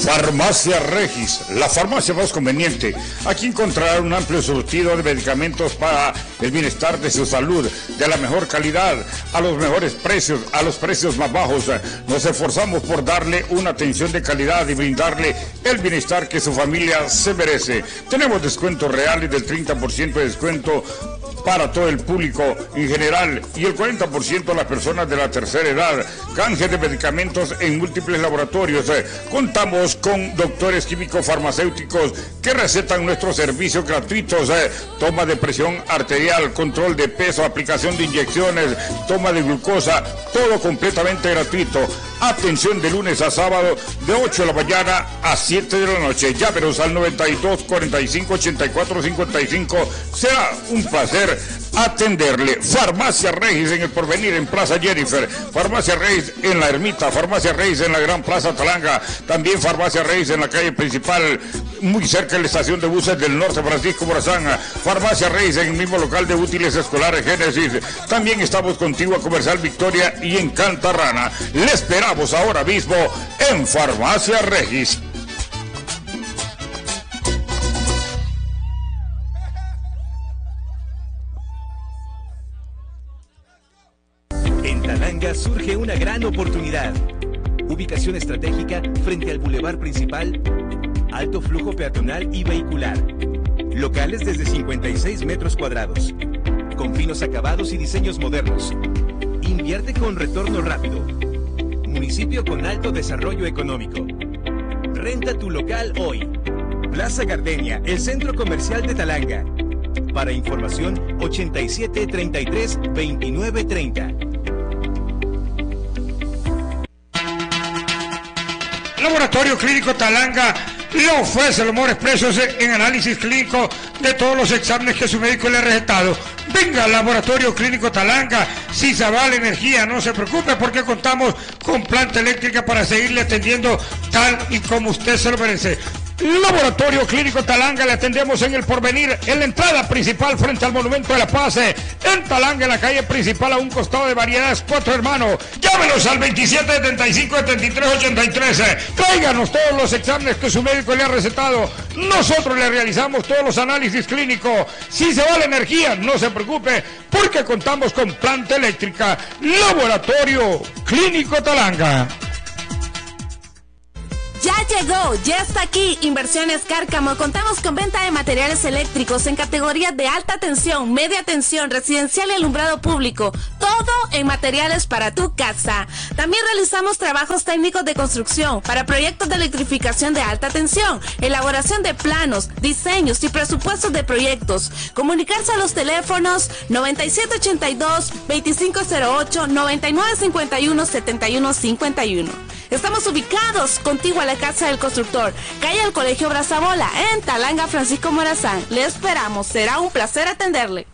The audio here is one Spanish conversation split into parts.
Farmacia Regis, la farmacia más conveniente. Aquí encontrarán un amplio surtido de medicamentos para el bienestar de su salud, de la mejor calidad, a los mejores precios, a los precios más bajos. Nos esforzamos por darle una atención de calidad y brindarle el bienestar que su familia se merece. Tenemos descuentos reales del 30% de descuento para todo el público en general y el 40% a las personas de la tercera edad. Canje de medicamentos en múltiples laboratorios. Contamos con doctores químicos farmacéuticos que recetan nuestros servicios gratuitos. Toma de presión arterial, control de peso, aplicación de inyecciones, toma de glucosa, todo completamente gratuito. Atención de lunes a sábado de 8 de la mañana a 7 de la noche. Llámenos al 92 45 84 55. Será un placer atenderle. Farmacia Regis en el Porvenir, en Plaza Jennifer. Farmacia Regis en la Ermita. Farmacia Regis en la Gran Plaza Talanga. También Farmacia Regis en la calle principal, muy cerca de la estación de buses del norte, Francisco Morazán. Farmacia Regis en el mismo local de útiles escolares Génesis. También estamos contigo a Comercial Victoria y en Cantarrana. Le esperamos ahora mismo en Farmacia Regis. En Talanga surge una gran oportunidad. Ubicación estratégica frente al bulevar principal, alto flujo peatonal y vehicular. Locales desde 56 metros cuadrados, con finos acabados y diseños modernos. Invierte con retorno rápido. Municipio con alto desarrollo económico. Renta tu local hoy. Plaza Gardenia, el centro comercial de Talanga. Para información, 87 33 29 30. Laboratorio Clínico Talanga le ofrece los mejores precios en análisis clínico de todos los exámenes que su médico le ha recetado. Venga al Laboratorio Clínico Talanga. Si se va la energía, no se preocupe porque contamos con planta eléctrica para seguirle atendiendo tal y como usted se lo merece. Laboratorio Clínico Talanga, le atendemos en el Porvenir, en la entrada principal frente al Monumento de la Paz, en Talanga, en la calle principal a un costado de Variedades Cuatro Hermanos. Llámenos al 2775-7383. Tráiganos todos los exámenes que su médico le ha recetado. Nosotros le realizamos todos los análisis clínicos. Si se va la energía, no se preocupe porque contamos con planta eléctrica. Laboratorio Clínico Talanga. Ya llegó, ya está aquí Inversiones Cárcamo. Contamos con venta de materiales eléctricos en categorías de alta tensión, media tensión, residencial y alumbrado público. Todo en materiales para tu casa. También realizamos trabajos técnicos de construcción para proyectos de electrificación de alta tensión, elaboración de planos, diseños y presupuestos de proyectos. Comunicarse a los teléfonos 9782-2508, 9951-7151. Estamos ubicados contigo a la Casa del Constructor, calle del Colegio Brazabola, en Talanga, Francisco Morazán. Le esperamos, será un placer atenderle.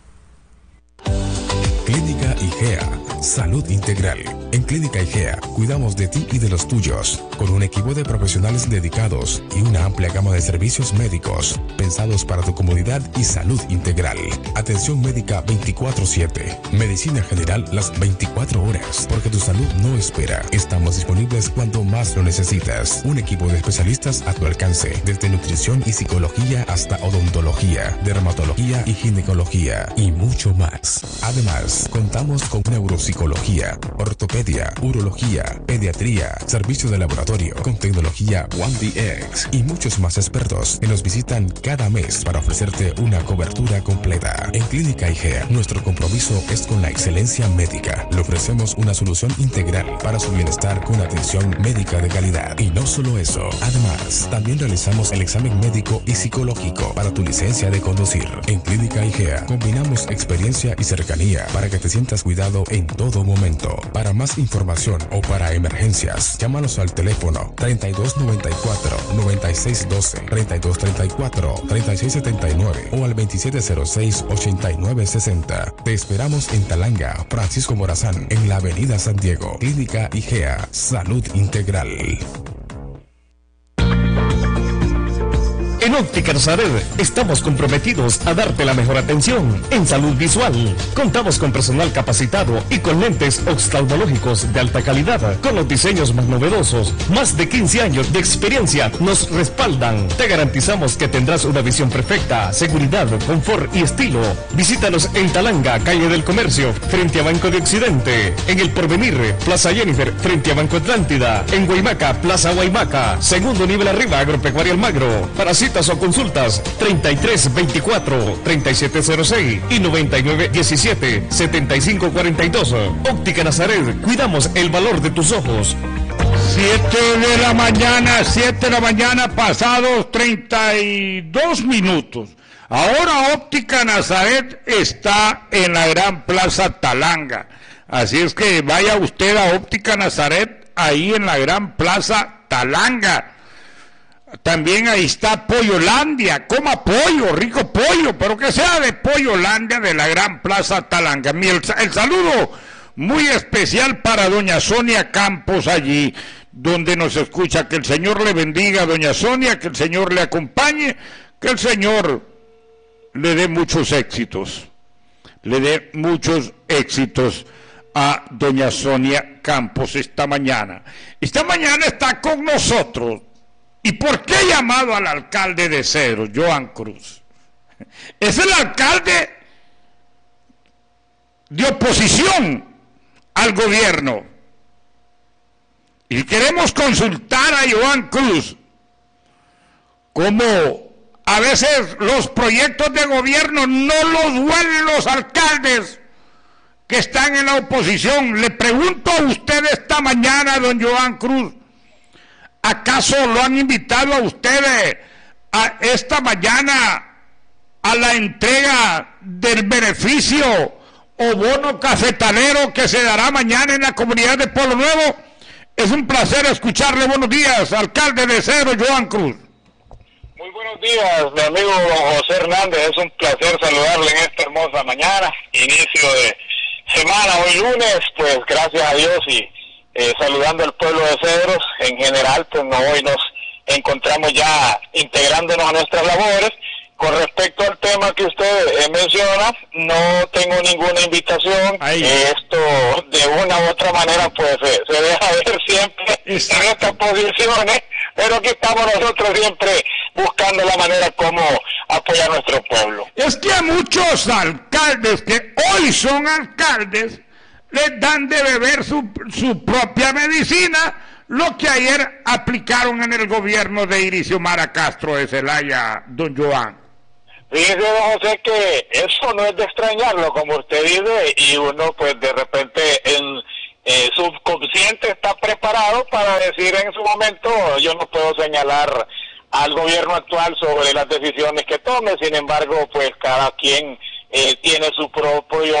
Clínica IGEA, salud integral. En Clínica IGEA cuidamos de ti y de los tuyos, con un equipo de profesionales dedicados y una amplia gama de servicios médicos, pensados para tu comodidad y salud integral. Atención médica 24/7, medicina general las 24 horas, porque tu salud no espera. Estamos disponibles cuando más lo necesitas. Un equipo de especialistas a tu alcance, desde nutrición y psicología hasta odontología, dermatología y ginecología, y mucho más. Además, contamos con neuropsicología, ortopedia, urología, pediatría, servicio de laboratorio con tecnología 1DX y muchos más expertos que nos visitan cada mes para ofrecerte una cobertura completa. En Clínica IGEA, nuestro compromiso es con la excelencia médica. Le ofrecemos una solución integral para su bienestar con atención médica de calidad. Y no solo eso, además, también realizamos el examen médico y psicológico para tu licencia de conducir. En Clínica IGEA combinamos experiencia y cercanía para que te sientas cuidado en todo momento. Para más información o para emergencias, llámanos al teléfono 3294-9612, 3234-3679 o al 2706-8960. Te esperamos en Talanga, Francisco Morazán, en la avenida San Diego. Clínica IGEA, salud integral. En Óptica Nazaret estamos comprometidos a darte la mejor atención en salud visual. Contamos con personal capacitado y con lentes oftalmológicos de alta calidad, con los diseños más novedosos. Más de 15 años de experiencia nos respaldan. Te garantizamos que tendrás una visión perfecta, seguridad, confort y estilo. Visítanos en Talanga, calle del Comercio, frente a Banco de Occidente. En El Porvenir, Plaza Jennifer, frente a Banco Atlántida. En Guaymaca, Plaza Guaymaca. Segundo nivel arriba, Agropecuaria Almagro. Para citas o consultas, 3324-3706 y 9917-7542. Óptica Nazaret, cuidamos el valor de tus ojos. 7 de la mañana, pasados 32 minutos. Ahora Óptica Nazaret está en la Gran Plaza Talanga. Así es que vaya usted a Óptica Nazaret, ahí en la Gran Plaza Talanga. También ahí está Pollolandia, coma pollo, rico pollo, pero que sea de Pollolandia de la Gran Plaza Talanga. El saludo muy especial para doña Sonia Campos allí, donde nos escucha. Que el Señor le bendiga, doña Sonia, que el Señor le acompañe, que el Señor le dé muchos éxitos, a doña Sonia Campos esta mañana. Esta mañana está con nosotros. ¿Y por qué he llamado al alcalde de Cedros, Joan Cruz? Es el alcalde de oposición al gobierno. Y queremos consultar a Joan Cruz cómo a veces los proyectos de gobierno no los duelen los alcaldes que están en la oposición. Le pregunto a usted esta mañana, don Joan Cruz, ¿acaso lo han invitado a ustedes esta mañana a la entrega del beneficio o bono cafetalero que se dará mañana en la comunidad de Pueblo Nuevo? Es un placer escucharle. Buenos días, alcalde de Cedros, Joan Cruz. Muy buenos días, mi amigo José Hernández. Es un placer saludarle en esta hermosa mañana, inicio de semana, hoy lunes, pues gracias a Dios y saludando al pueblo de Cedros en general, pues hoy nos encontramos ya integrándonos a nuestras labores. Con respecto al tema que usted menciona, no tengo ninguna invitación. Esto de una u otra manera pues se deja ver siempre en estas posiciones, pero aquí estamos nosotros siempre buscando la manera como apoyar a nuestro pueblo. Es que a muchos alcaldes que hoy son alcaldes les dan de beber su propia medicina, lo que ayer aplicaron en el gobierno de Irixiomara Castro de Celaya, don Joan. Fíjese, don José, que eso no es de extrañarlo, como usted dice, y uno pues de repente en subconsciente está preparado para decir en su momento, yo no puedo señalar al gobierno actual sobre las decisiones que tome, sin embargo, pues cada quien tiene su propio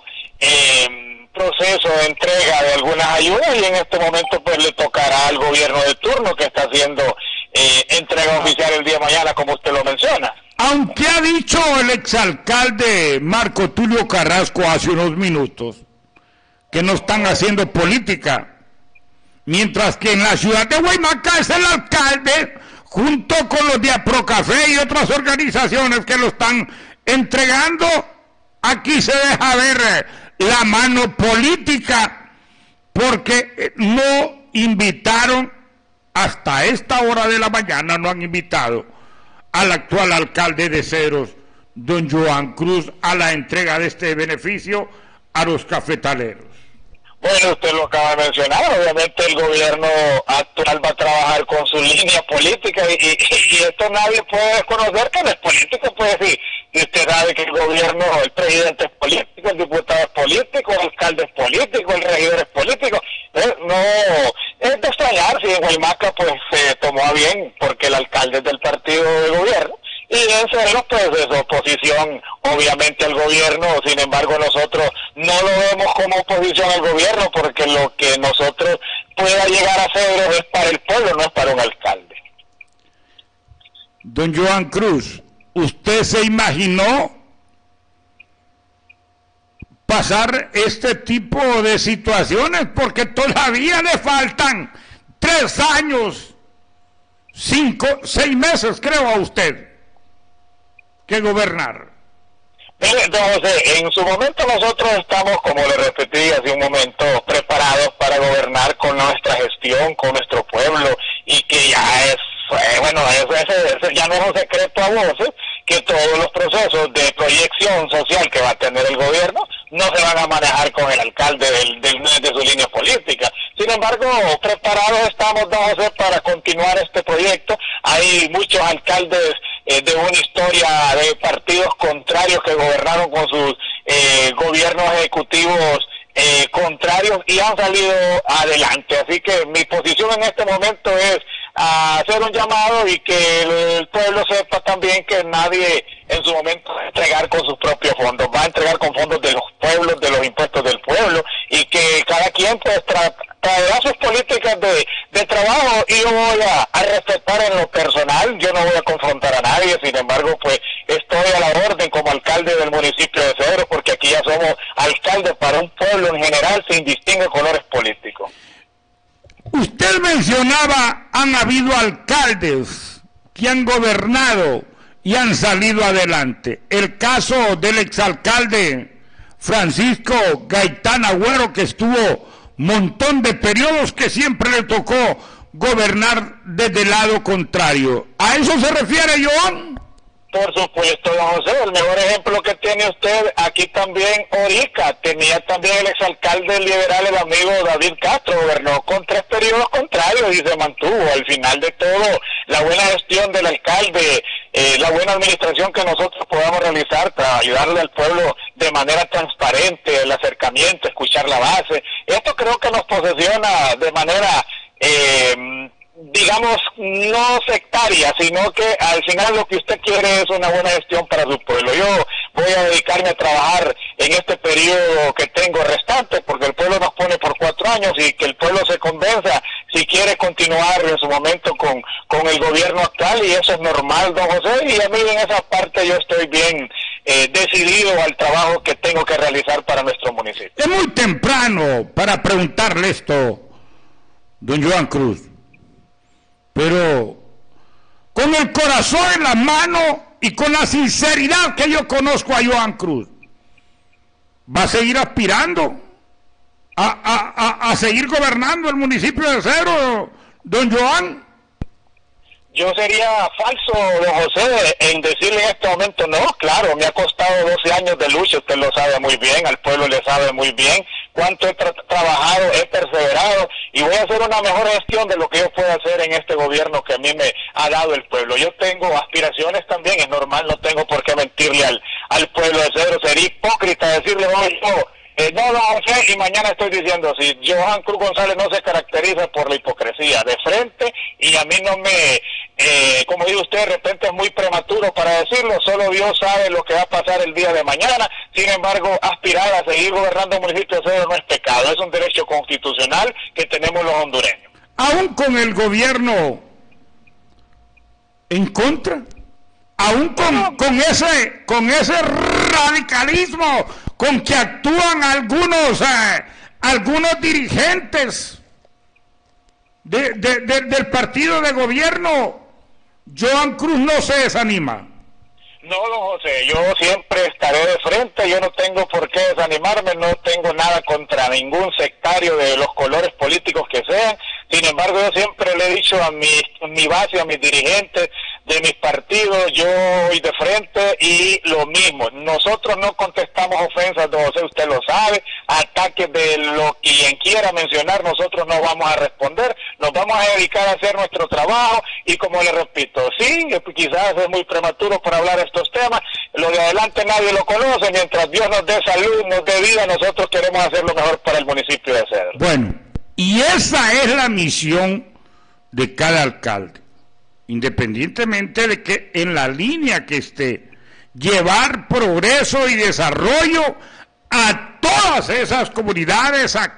proceso de entrega de algunas ayudas, y en este momento pues le tocará al gobierno de turno que está haciendo entrega oficial el día de mañana, como usted lo menciona. Aunque ha dicho el exalcalde Marco Tulio Carrasco hace unos minutos que no están haciendo política, mientras que en la ciudad de Guaymaca es el alcalde, junto con los de Aprocafé y otras organizaciones que lo están entregando. Aquí se deja ver la mano política, porque no invitaron hasta esta hora de la mañana, no han invitado al actual alcalde de Cedros, don Joan Cruz, a la entrega de este beneficio a los cafetaleros. Bueno, usted lo acaba de mencionar, obviamente el gobierno actual va a trabajar con su línea política y esto nadie puede desconocer que no es político, pues sí. Y usted sabe que el gobierno, el presidente es político, el diputado es político, el alcalde es político, el regidor es político. No es de extrañar si en Guaymaca pues se tomó a bien, porque el alcalde es del partido de gobierno. Y en Cedros pues es oposición obviamente al gobierno, sin embargo nosotros no lo vemos como oposición al gobierno, porque lo que nosotros pueda llegar a Cedros es para el pueblo, no es para un alcalde. Don Joan Cruz, ¿usted se imaginó pasar este tipo de situaciones? Porque todavía le faltan 3 años 6 meses, creo, a usted que gobernar. Entonces, en su momento nosotros estamos, como le repetí hace un momento, preparados para gobernar con nuestra gestión, con nuestro pueblo, y que ya es, eso ya no es un secreto a voces, que todos los procesos de proyección social que va a tener el gobierno no se van a manejar con el alcalde de su línea política. Sin embargo, preparados estamos, don José, para continuar este proyecto. Hay muchos alcaldes de una historia de partidos contrarios que gobernaron con sus gobiernos ejecutivos contrarios y han salido adelante. Así que mi posición en este momento es hacer un llamado y que el pueblo sepa también que nadie en su momento va a entregar con sus propios fondos, va a entregar con fondos de los pueblos, de los impuestos del pueblo, y que cada quien pues traerá sus políticas de trabajo, y yo voy a respetar en lo personal, yo no voy a confrontar a nadie. Sin embargo, pues estoy a la orden como alcalde del municipio de Cedro, porque aquí ya somos alcaldes para un pueblo en general sin distingue colores políticos. Usted mencionaba, han habido alcaldes que han gobernado y han salido adelante. El caso del exalcalde Francisco Gaitán Agüero, que estuvo montón de periodos, que siempre le tocó gobernar desde el lado contrario. ¿A eso se refiere, Joan? Por supuesto, don José, el mejor ejemplo que tiene usted aquí también, Orica, tenía también el exalcalde liberal, el amigo David Castro, gobernó con 3 periodos contrarios y se mantuvo. Al final de todo, la buena gestión del alcalde, la buena administración que nosotros podamos realizar para ayudarle al pueblo de manera transparente, el acercamiento, escuchar la base, esto creo que nos posesiona de manera digamos, no sectaria, sino que al final lo que usted quiere es una buena gestión para su pueblo. Yo voy a dedicarme a trabajar en este periodo que tengo restante, porque el pueblo nos pone por 4 años, y que el pueblo se convenza si quiere continuar en su momento con el gobierno actual, y eso es normal, don José, y a mí en esa parte yo estoy bien decidido al trabajo que tengo que realizar para nuestro municipio. Es muy temprano para preguntarle esto, don Joan Cruz, pero con el corazón en la mano y con la sinceridad que yo conozco a Joan Cruz, ¿va a seguir aspirando a seguir gobernando el municipio de Cedro, don Joan? Yo sería falso, don José, en decirle en este momento no. Claro, me ha costado 12 años de lucha, usted lo sabe muy bien, al pueblo le sabe muy bien cuánto he trabajado, he perseverado, y voy a hacer una mejor gestión de lo que yo puedo hacer en este gobierno que a mí me ha dado el pueblo. Yo tengo aspiraciones también, es normal, no tengo por qué mentirle al pueblo de Cedro. Sería hipócrita decirle hoy no, don José, y mañana estoy diciendo, si Joan Cruz González no se caracteriza por la hipocresía de frente, y a mí no me, como dice usted, de repente es muy prematuro para decirlo, solo Dios sabe lo que va a pasar el día de mañana. Sin embargo, aspirar a seguir gobernando el municipio de Cedro no es pecado, es un derecho constitucional que tenemos los hondureños. Aún con el gobierno en contra, aún con ese radicalismo con que actúan algunos dirigentes del partido de gobierno, Joan Cruz no se desanima. No, don José, yo siempre estaré de frente, yo no tengo por qué desanimarme, no tengo nada contra ningún sectario de los colores políticos que sean. Sin embargo, yo siempre le he dicho a mi base, a mis dirigentes de mis partidos, yo voy de frente, y lo mismo, nosotros no contestamos ofensas, don José, usted lo sabe, ataques de lo quien quiera mencionar, nosotros no vamos a responder, nos vamos a dedicar a hacer nuestro trabajo, y como le repito, sí, quizás es muy prematuro para hablar de estos temas, lo de adelante nadie lo conoce, mientras Dios nos dé salud, nos dé vida, nosotros queremos hacer lo mejor para el municipio de Cedro. Bueno, y esa es la misión de cada alcalde, independientemente de que en la línea que esté, llevar progreso y desarrollo a todas esas comunidades, a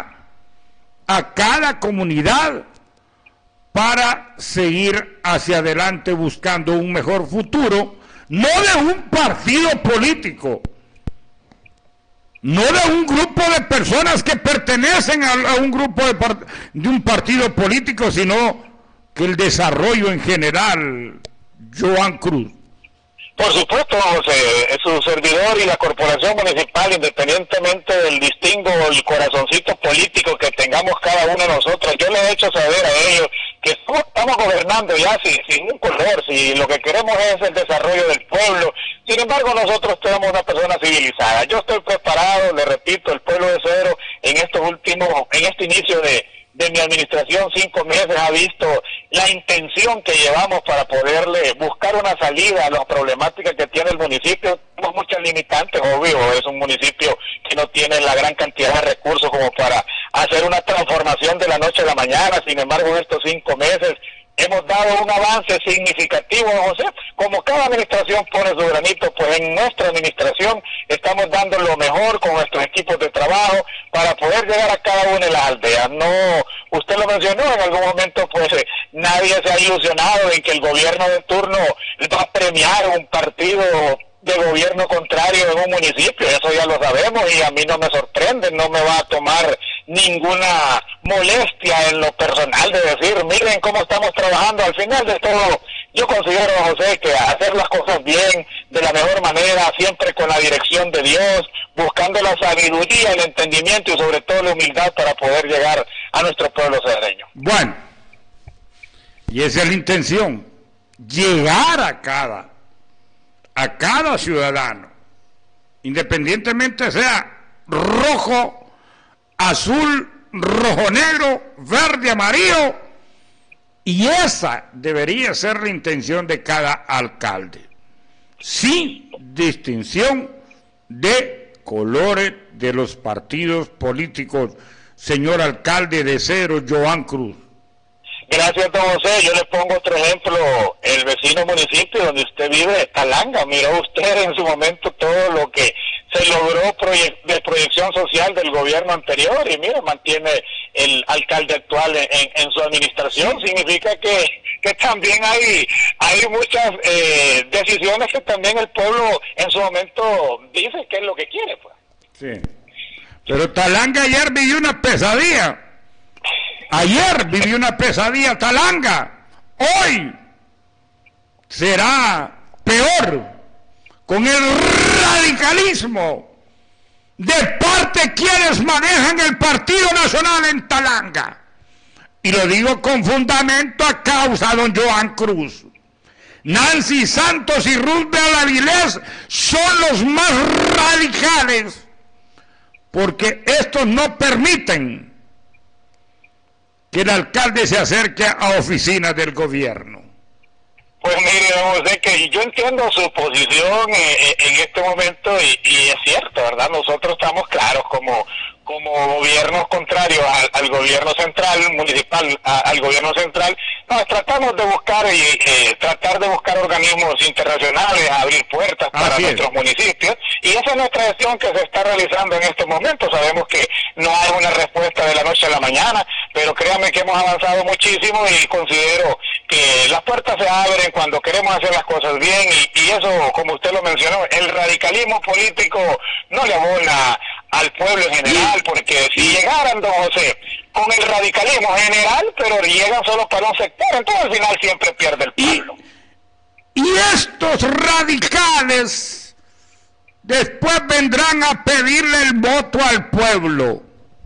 cada comunidad, para seguir hacia adelante buscando un mejor futuro, no de un partido político, no de un grupo de personas que pertenecen a un grupo de un partido político, sino que el desarrollo en general, Joan Cruz? Por supuesto, José, su servidor y la corporación municipal, independientemente del distingo o el corazoncito político que tengamos cada uno de nosotros, yo les he hecho saber a ellos que estamos gobernando ya sin un color, si lo que queremos es el desarrollo del pueblo. Sin embargo, nosotros somos una persona civilizada. Yo estoy preparado, le repito, el pueblo de Cedro en este inicio de mi administración, 5 meses, ha visto la intención que llevamos para poderle buscar una salida a las problemáticas que tiene el municipio. Tenemos muchas limitantes, obvio, es un municipio que no tiene la gran cantidad de recursos como para hacer una transformación de la noche a la mañana. Sin embargo, en estos 5 meses hemos dado un avance significativo, José. Como cada administración pone su granito, pues en nuestra administración estamos dando lo mejor con nuestros equipos de trabajo para poder llegar a cada una de las aldeas. No, usted lo mencionó, en algún momento pues nadie se ha ilusionado en que el gobierno de turno va a premiar un partido de gobierno contrario en un municipio. Eso ya lo sabemos y a mí no me sorprende, no me va a tomar ninguna molestia en lo personal de decir, miren cómo estamos trabajando. Al final de todo, yo considero, José, que hacer las cosas bien, de la mejor manera, siempre con la dirección de Dios, buscando la sabiduría, el entendimiento y sobre todo la humildad para poder llegar a nuestro pueblo cedreño. Bueno, y esa es la intención, llegar a cada ciudadano, independientemente sea rojo, azul, rojo, negro, verde, amarillo, y esa debería ser la intención de cada alcalde, sin distinción de colores de los partidos políticos. Señor alcalde de Cedro, Joan Cruz. Gracias, don José. Yo le pongo otro ejemplo, el vecino municipio donde usted vive, Talanga. Miró usted en su momento todo lo que se logró de proyección social del gobierno anterior y mira, mantiene el alcalde actual en su administración. Significa que también hay muchas decisiones que también el pueblo en su momento dice que es lo que quiere, pues. Sí. Pero Talanga ayer vivió una pesadilla. Ayer vivió una pesadilla Talanga. Hoy será peor con el radicalismo de parte de quienes manejan el Partido Nacional en Talanga. Y lo digo con fundamento a causa de don Joan Cruz. Nancy Santos y Roosevelt Avilés son los más radicales, porque estos no permiten que el alcalde se acerque a oficinas del gobierno. Pues mire, don José, que yo entiendo su posición en este momento y es cierto, ¿verdad? Nosotros estamos claros como gobiernos contrarios al gobierno central, municipal, al gobierno central. Nos tratamos de buscar tratar de buscar organismos internacionales, abrir puertas para nuestros municipios, y esa es nuestra gestión que se está realizando en este momento. Sabemos que no hay una respuesta de la noche a la mañana, pero créanme que hemos avanzado muchísimo y considero que las puertas se abren cuando queremos hacer las cosas bien y eso, como usted lo mencionó, el radicalismo político no le abona al pueblo en general, porque si llegaran, don José, con el radicalismo general, pero llegan solo para un sector, entonces al final siempre pierde el pueblo. Y estos radicales después vendrán a pedirle el voto al pueblo.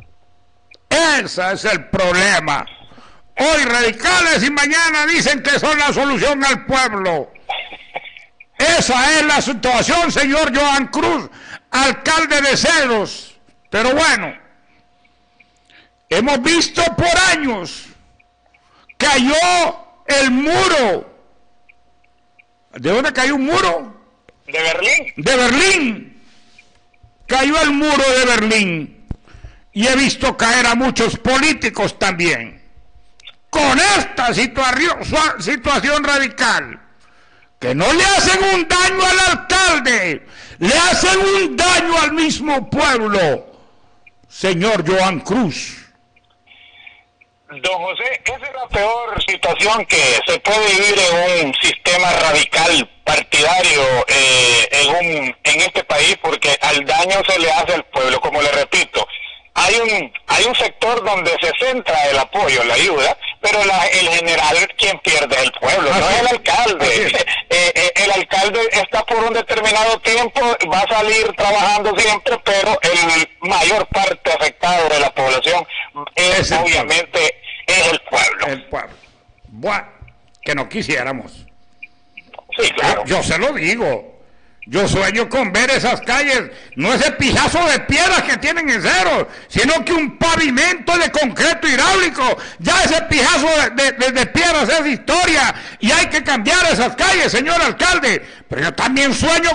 Ese es el problema. Hoy radicales y mañana dicen que son la solución al pueblo. Esa es la situación, señor Joan Cruz, alcalde de Cedros. Pero bueno, hemos visto por años, cayó el muro. ¿De dónde cayó un muro? De Berlín. De Berlín. Cayó el muro de Berlín. Y he visto caer a muchos políticos también. Con esta situación radical, que no le hacen un daño al alcalde, le hacen un daño al mismo pueblo. Señor Joan Cruz. Don José, esa es la peor situación que se puede vivir en un sistema radical partidario en este país, porque al daño se le hace al pueblo. Como le repito, hay un sector donde se centra el apoyo, la ayuda, pero el general quien pierde es el pueblo, no es el alcalde. El alcalde está por un determinado tiempo, va a salir trabajando siempre, pero el mayor parte afectado de la población es obviamente es el pueblo. El pueblo. Bueno, que no quisiéramos. Sí, claro. Yo se lo digo. Yo sueño con ver esas calles, no ese pijazo de piedras que tienen en Cero, sino que un pavimento de concreto hidráulico. Ya ese pijazo de piedras es historia y hay que cambiar esas calles, señor alcalde. Pero yo también sueño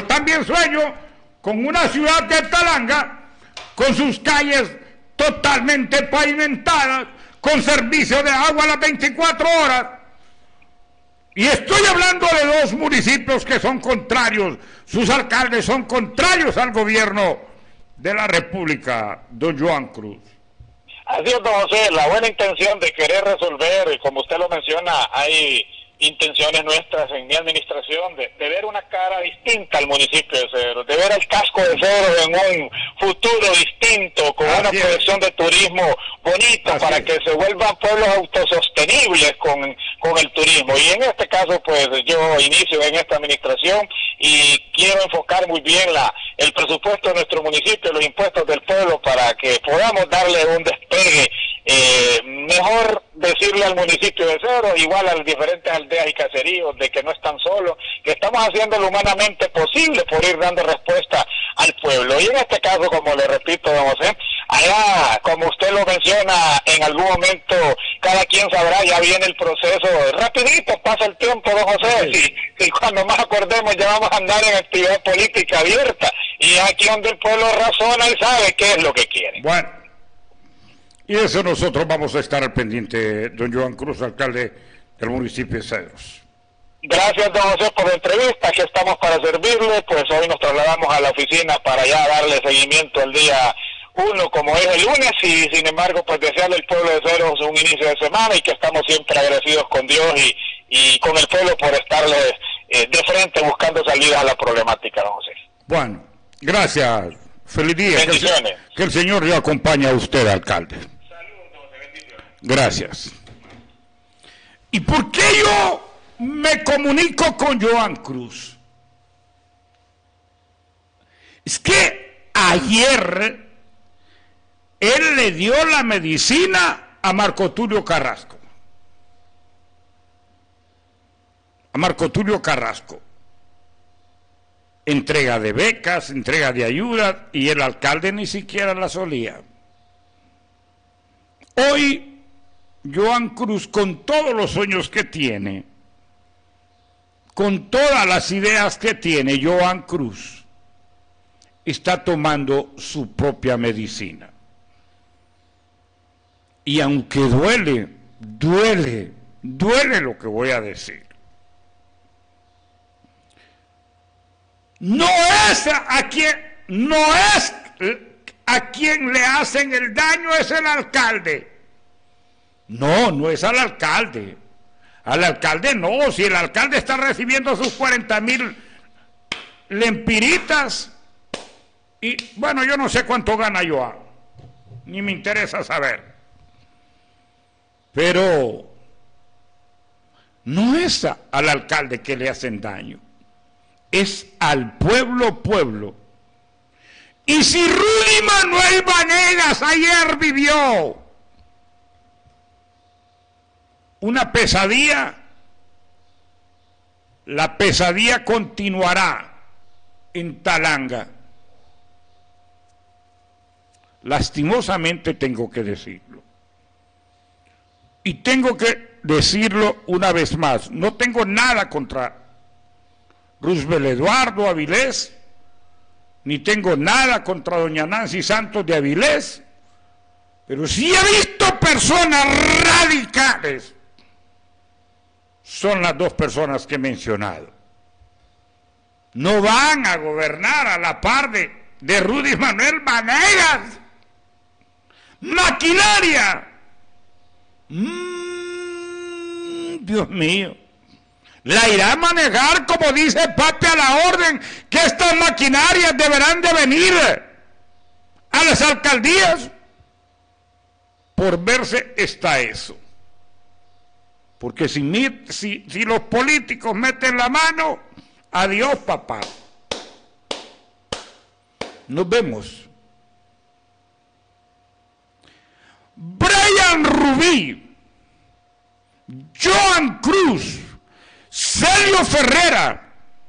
con una ciudad de Talanga, con sus calles totalmente pavimentadas, con servicio de agua a las 24 horas. Y estoy hablando de dos municipios que son contrarios, sus alcaldes son contrarios al gobierno de la República, don Joan Cruz. Así es, don José, la buena intención de querer resolver, y como usted lo menciona, hay intenciones nuestras en mi administración de ver una cara distinta al municipio de Cedro, de ver el casco de Cedro en un futuro distinto, con una proyección de turismo bonito, para que se vuelvan pueblos autosostenibles con el turismo. Y en este caso, pues yo inicio en esta administración y quiero enfocar muy bien el presupuesto de nuestro municipio, los impuestos del pueblo, para que podamos darle un despegue. Mejor decirle al municipio de Cedro, igual a las diferentes aldeas y caseríos, de que no están solos, que estamos haciendo lo humanamente posible por ir dando respuesta al pueblo. Y en este caso, como le repito, don José, allá, como usted lo menciona, en algún momento cada quien sabrá, ya viene el proceso, rapidito pasa el tiempo, don José, y cuando más acordemos ya vamos a andar en actividad política abierta, y aquí donde el pueblo razona y sabe qué es lo que quiere. Bueno, y eso nosotros vamos a estar al pendiente, don Joan Cruz, alcalde del municipio de Cedros. Gracias, don José, por la entrevista, aquí estamos para servirle. Pues hoy nos trasladamos a la oficina para ya darle seguimiento al día 1, como es el lunes, y sin embargo, pues desearle al pueblo de Cedros un inicio de semana, y que estamos siempre agradecidos con Dios y con el pueblo por estarles de frente buscando salidas a la problemática, don José. Bueno, gracias. Feliz día. Bendiciones. Que el Señor le acompañe a usted, alcalde. Gracias. ¿Y por qué yo me comunico con Joan Cruz? Es que ayer él le dio la medicina a Marco Tulio Carrasco. A Marco Tulio Carrasco. Entrega de becas, entrega de ayuda, y el alcalde ni siquiera las olía. Hoy Joan Cruz, con todos los sueños que tiene, con todas las ideas que tiene, Joan Cruz está tomando su propia medicina. Y aunque duele lo que voy a decir. No es a quien le hacen el daño, es el alcalde. No es al alcalde. Al alcalde no, si el alcalde está recibiendo sus 40,000 lempiritas, y bueno, yo no sé cuánto gana Joan, ni me interesa saber. Pero no es al alcalde que le hacen daño, es al pueblo. Y si Rudy Manuel Vanegas ayer vivió una pesadilla, la pesadilla continuará en Talanga. Lastimosamente tengo que decirlo. Y tengo que decirlo una vez más. No tengo nada contra Roosevelt Eduardo Avilés, ni tengo nada contra doña Nancy Santos de Avilés, pero sí he visto personas radicales. Son las dos personas que he mencionado. No van a gobernar a la par de Rudy Manuel Vanegas. Maquinaria. Dios mío. La irá a manejar, como dice Papi, a la orden, que estas maquinarias deberán de venir a las alcaldías. Por verse está eso. Porque si los políticos meten la mano, adiós, papá. Nos vemos. Brian Rubí, Joan Cruz, Celio Ferrera,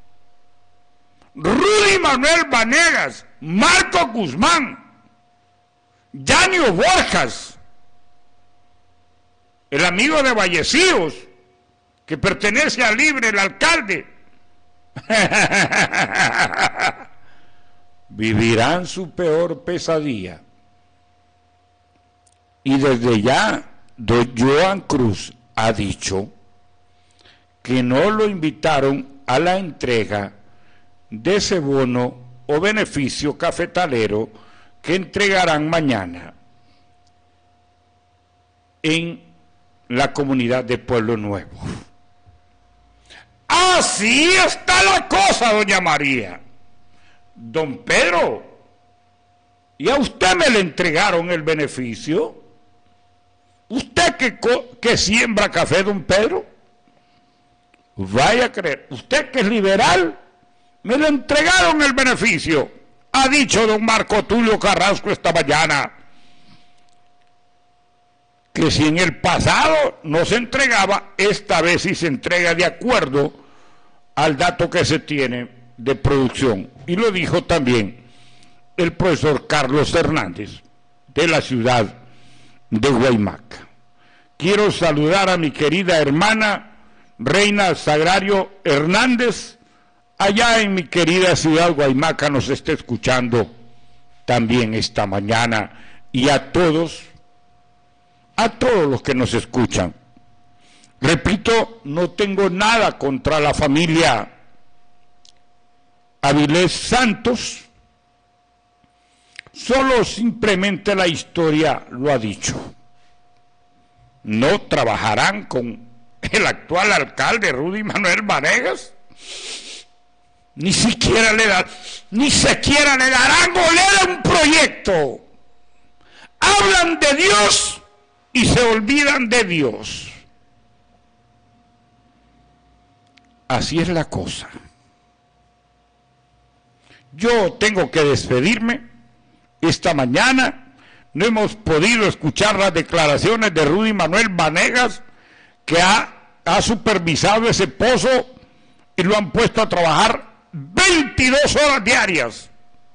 Rudy Manuel Vanegas, Marco Guzmán, Yanio Borjas, el amigo de Vallecillos, que pertenece a Libre, el alcalde, vivirán su peor pesadilla. Y desde ya, don Joan Cruz ha dicho que no lo invitaron a la entrega de ese bono o beneficio cafetalero que entregarán mañana en la comunidad de Pueblo Nuevo. Así está la cosa, doña María. Don Pedro, ¿y a usted me le entregaron el beneficio? ¿Usted que siembra café, don Pedro? Vaya a creer, usted que es liberal, me le entregaron el beneficio, ha dicho don Marco Tulio Carrasco esta mañana, que si en el pasado no se entregaba, esta vez sí se entrega de acuerdo al dato que se tiene de producción. Y lo dijo también el profesor Carlos Hernández, de la ciudad de Guaymaca. Quiero saludar a mi querida hermana Reina Sagrario Hernández, allá en mi querida ciudad Guaymaca, nos está escuchando también esta mañana, y a todos los que nos escuchan. Repito, no tengo nada contra la familia Avilés Santos, solo simplemente la historia lo ha dicho. No trabajarán con el actual alcalde Rudy Manuel Vanegas, ni siquiera le darán bolera a un proyecto. Hablan de Dios y se olvidan de Dios. Así es la cosa. Yo tengo que despedirme. Esta mañana no hemos podido escuchar las declaraciones de Rudy Manuel Vanegas, que ha supervisado ese pozo y lo han puesto a trabajar 22 horas diarias.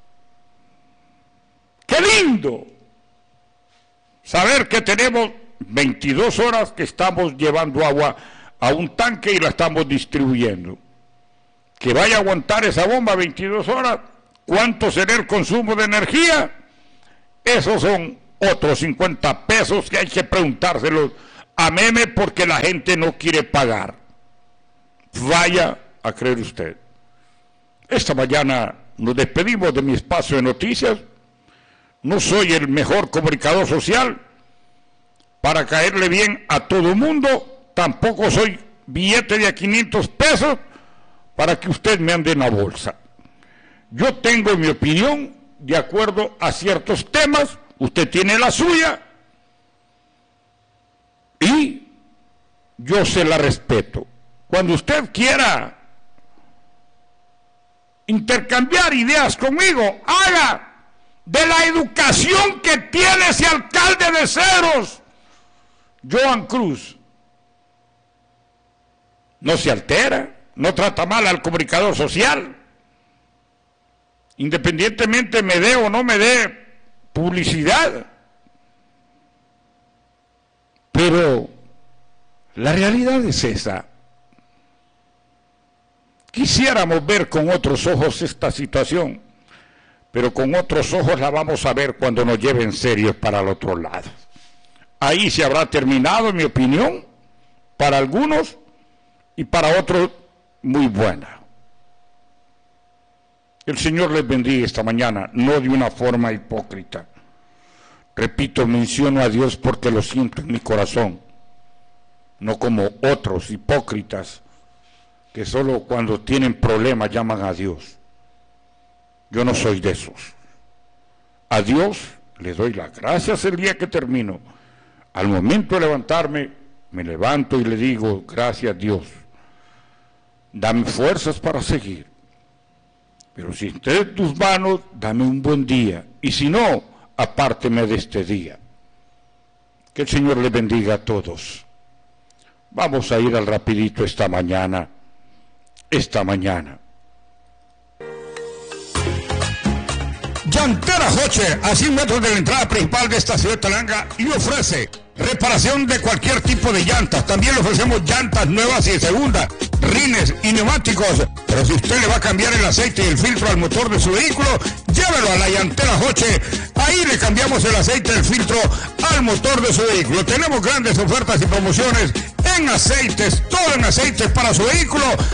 ¡Qué lindo! Saber que tenemos 22 horas que estamos llevando agua a un tanque y la estamos distribuyendo. Que vaya a aguantar esa bomba 22 horas, ¿cuánto será el consumo de energía? Esos son otros 50 pesos que hay que preguntárselos a Meme, porque la gente no quiere pagar. Vaya a creer usted. Esta mañana nos despedimos de mi espacio de noticias. No soy el mejor comunicador social para caerle bien a todo el mundo, tampoco soy billete de a 500 pesos para que usted me ande en la bolsa. Yo tengo mi opinión de acuerdo a ciertos temas, usted tiene la suya y yo se la respeto. Cuando usted quiera intercambiar ideas conmigo, haga de la educación que tiene ese alcalde de Cedros, Joan Cruz. No se altera, no trata mal al comunicador social, independientemente me dé o no me dé publicidad. Pero la realidad es esa. Quisiéramos ver con otros ojos esta situación, pero con otros ojos la vamos a ver cuando nos lleven serios para el otro lado. Ahí se habrá terminado, en mi opinión, para algunos y para otros muy buena. El Señor les bendiga esta mañana, no de una forma hipócrita. Repito, menciono a Dios porque lo siento en mi corazón, no como otros hipócritas que solo cuando tienen problemas llaman a Dios. Yo no soy de esos. A Dios le doy las gracias el día que termino. Al momento de levantarme, Me levanto y le digo, gracias Dios, dame fuerzas para seguir. Pero si esté en tus manos, dame un buen día. Y si no, apárteme de este día. Que el Señor le bendiga a todos. Vamos a ir al rapidito esta mañana. Llantera Joche, a 100 metros de la entrada principal de esta ciudad de Talanga, y ofrece reparación de cualquier tipo de llantas. También le ofrecemos llantas nuevas y de segunda, rines y neumáticos. Pero si usted le va a cambiar el aceite y el filtro al motor de su vehículo, llévelo a la Llantera Joche. Ahí le cambiamos el aceite y el filtro al motor de su vehículo. Tenemos grandes ofertas y promociones en aceites, todo en aceites para su vehículo.